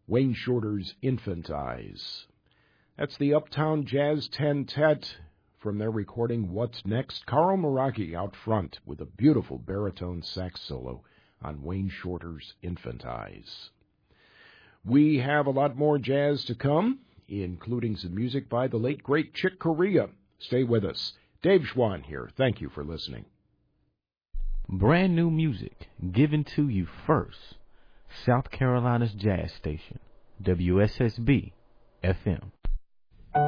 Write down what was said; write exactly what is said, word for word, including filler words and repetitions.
Wayne Shorter's Infant Eyes. That's the Uptown Jazz Tentet from their recording What's Next. Carl Meraki out front with a beautiful baritone sax solo on Wayne Shorter's Infant Eyes. We have a lot more jazz to come, including some music by the late, great Chick Corea. Stay with us. Dave Schwann here. Thank you for listening. Brand new music given to you first. South Carolina's jazz station, W S S B F M.